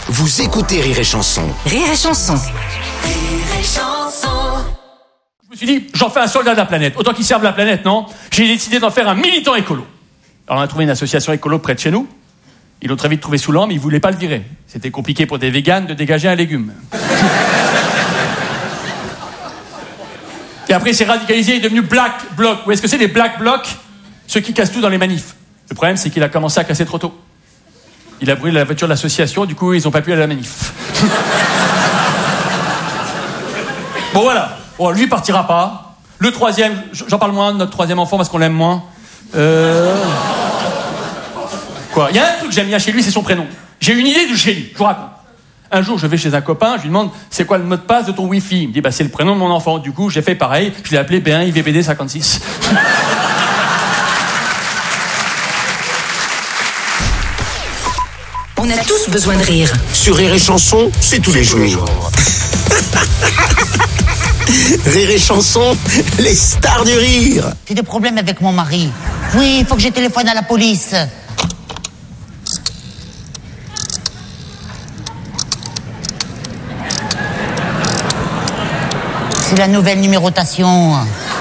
Vous écoutez Rire et Chanson. Rire et Chanson. Rire et Chanson. Je me suis dit, j'en fais un soldat de la planète. Autant qu'il serve la planète, non ? J'ai décidé d'en faire un militant écolo. Alors on a trouvé une association écolo près de chez nous. Ils l'ont très vite trouvé saoulant, mais ils voulaient pas le virer. C'était compliqué pour des véganes de dégager un légume. Et après, il s'est radicalisé, il est devenu Black Bloc. Où est-ce que c'est les Black Blocs ? Ceux qui cassent tout dans les manifs. Le problème, c'est qu'il a commencé à casser trop tôt. Il a brûlé la voiture de l'association, du coup, ils n'ont pas pu aller à la manif. Bon, voilà. Bon, lui, il partira pas. Le troisième, j'en parle moins de notre troisième enfant parce qu'on l'aime moins. Quoi ? Il y a un truc que j'aime bien chez lui, c'est son prénom. J'ai une idée du génie, je vous raconte. Un jour, je vais chez un copain, je lui demande c'est quoi le mot de passe de ton Wi-Fi. Il me dit c'est le prénom de mon enfant. Du coup, j'ai fait pareil, je l'ai appelé B1 IVBD 56. On a tous besoin de rire. Sur Rire et Chanson, c'est tous les jours. Rire et Chanson, les stars du rire. J'ai des problèmes avec mon mari. Oui, il faut que je téléphone à la police. C'est la nouvelle numérotation.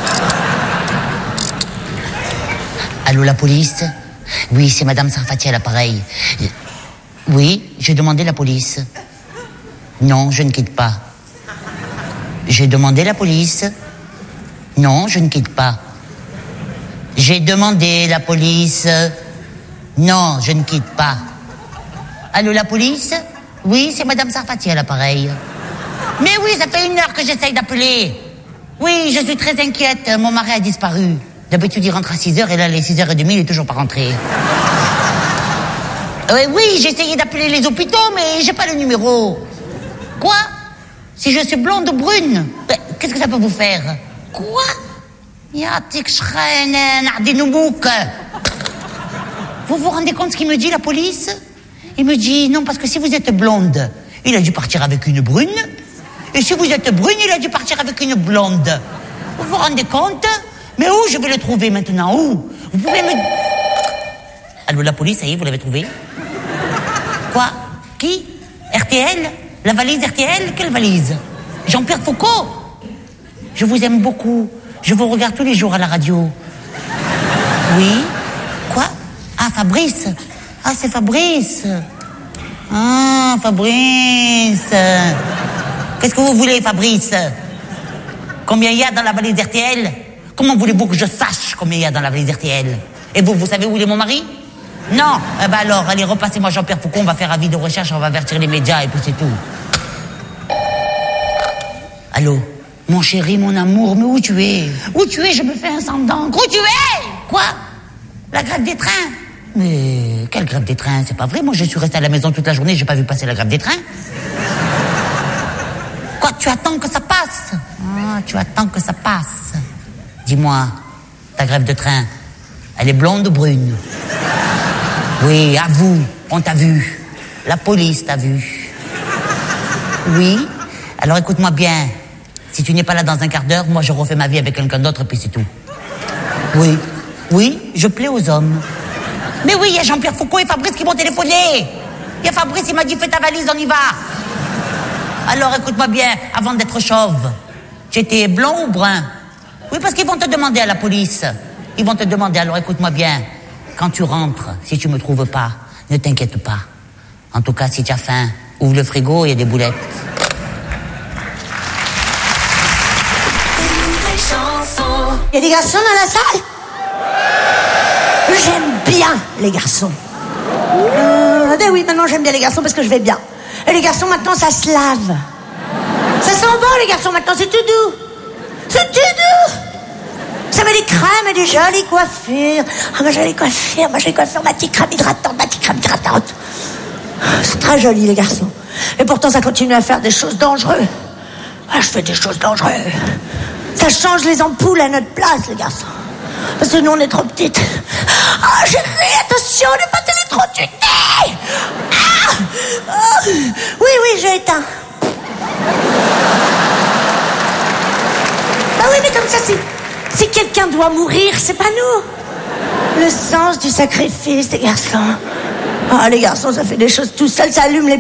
Allô, la police ? Oui, c'est Madame Sarfati à l'appareil. Oui, j'ai demandé la police. Non, je ne quitte pas. J'ai demandé la police. Non, je ne quitte pas. J'ai demandé la police. Non, je ne quitte pas. Allô, la police ? Oui, c'est Madame Sarfati à l'appareil. Mais oui, ça fait 1 heure que j'essaye d'appeler. Oui, je suis très inquiète. Mon mari a disparu. D'habitude, il rentre à 6h et là, les 6h30, il est toujours pas rentré. Oui, j'ai essayé d'appeler les hôpitaux, mais j'ai pas le numéro. Quoi ? Si je suis blonde ou brune, qu'est-ce que ça peut vous faire ? Quoi ? Vous vous rendez compte ce qu'il me dit, la police ? Il me dit, non, parce que si vous êtes blonde, il a dû partir avec une brune. Et si vous êtes brune, il a dû partir avec une blonde. Vous vous rendez compte ? Mais où je vais le trouver maintenant ? Où ? Vous pouvez me... Allô, la police, ça y est, vous l'avez trouvé ? Quoi ? Qui ? RTL ? La valise RTL ? Quelle valise ? Jean-Pierre Foucault ? Je vous aime beaucoup. Je vous regarde tous les jours à la radio. Oui ? Quoi ? Ah, Fabrice ? Ah, c'est Fabrice. Ah, Fabrice. Qu'est-ce que vous voulez, Fabrice ? Combien il y a dans la valise RTL ? Comment voulez-vous que je sache combien il y a dans la valise RTL ? Et vous savez où il est mon mari ? Non. Eh ben alors, allez, repassez-moi Jean-Pierre Foucault, on va faire avis de recherche, on va avertir les médias et puis c'est tout. Allô ? Mon chéri, mon amour, mais où tu es ? Où tu es ? Je me fais un sang d'encre. Où tu es ? Quoi ? La grève des trains ? Mais quelle grève des trains ? C'est pas vrai, moi je suis restée à la maison toute la journée, j'ai pas vu passer la grève des trains. Quoi ? Tu attends que ça passe ? Ah, tu attends que ça passe. Dis-moi, ta grève de train, elle est blonde ou brune ? Oui, avoue, on t'a vu. La police t'a vu. Oui ? Alors écoute-moi bien. Si tu n'es pas là dans un quart d'heure, moi je refais ma vie avec quelqu'un d'autre et puis c'est tout. Oui. Oui, je plais aux hommes. Mais oui, il y a Jean-Pierre Foucault et Fabrice qui m'ont téléphoné. Il y a Fabrice, il m'a dit fais ta valise, on y va. Alors écoute-moi bien, avant d'être chauve, j'étais blond ou brun ? Oui, parce qu'ils vont te demander à la police. Ils vont te demander, alors écoute-moi bien. Quand tu rentres, si tu me trouves pas, ne t'inquiète pas. En tout cas, si tu as faim, ouvre le frigo, il y a des boulettes. Il y a des garçons dans la salle ? J'aime bien les garçons. Oui, maintenant j'aime bien les garçons parce que je vais bien. Et les garçons maintenant ça se lave. Ça sent bon les garçons maintenant, c'est tout doux. C'est tout doux. Ça met des crèmes et des jolies coiffures. Ah, ma jolie coiffure, ma petite crème hydratante. C'est très joli les garçons. Et pourtant ça continue à faire des choses dangereuses. Ah, je fais des choses dangereuses. Ça change les ampoules à notre place les garçons. Parce que nous on est trop petites. Ah, chérie, attention, ne pas t'électrocuter. Oui, j'ai éteint. Bah oui, mais comme ça, si quelqu'un doit mourir, c'est pas nous. Le sens du sacrifice des garçons. Ah, les garçons, ça fait des choses tout seul, ça allume les